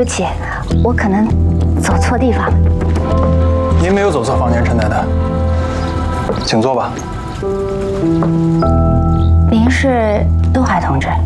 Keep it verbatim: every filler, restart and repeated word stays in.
不起，我可能走错地方了。 您没有走错房间，陈太太，请坐吧。 您是陆海同志。